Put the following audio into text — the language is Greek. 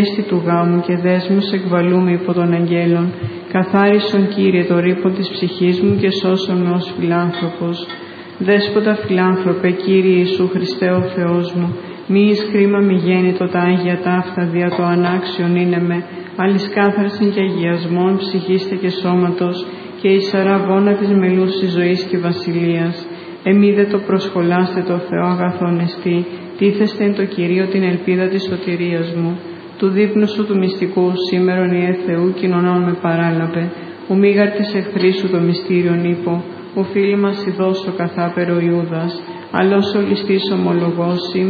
Έστι του γάμου και δέσμους εκβαλούμε υπό των αγγέλων. Καθάρισον, Κύριε, το ρήπο της ψυχής μου και σώσον με ως φιλάνθρωπος. Δέσποτα φιλάνθρωπε, Κύριε Ιησού Χριστέ ο Θεός μου, μη εις κρίμα μη γέννητο τα Άγια ταύτα, δια το ανάξιον είναι με, άλλης κάθαρσιν και αγιασμών ψυχήστε και σώματος, και εις αραβώνα της μελούς της ζωής και βασιλείας. Εμεί το προσχολάστε το Θεό αγαθόν εστί, τίθεστε εν το Κυρίο την ελπίδα της σωτηρίας μου. Του δείπνου σου του μυστικού, σήμερον Ιε Θεού, κοινωνών με παράλαβε, ου μήγαρ της εχθρής σου το μυστήριον ύπο, ου φίλοι μας ειδώσω καθάπερο Ιούδας, αλλός ο ληστής ομολογός,